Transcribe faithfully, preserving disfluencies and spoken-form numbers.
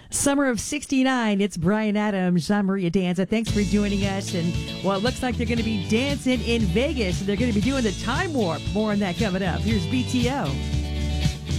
Summer of sixty-nine, it's Brian Adams. I'm Maria Danza. Thanks for joining us. And, well, it looks like they're going to be dancing in Vegas. They're going to be doing the Time Warp. More on that coming up. Here's B T O.